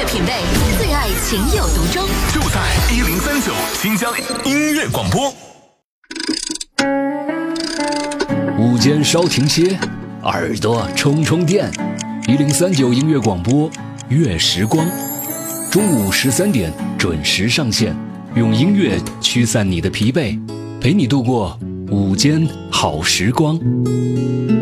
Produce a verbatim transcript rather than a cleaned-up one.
品味，最爱情有独钟， 就在一零三九新疆音乐广播。 午间稍停歇，耳朵充充电。一零三九音乐广播，乐时光，中午十三点准时上线，用音乐驱散你的疲惫，陪你度过午间好时光。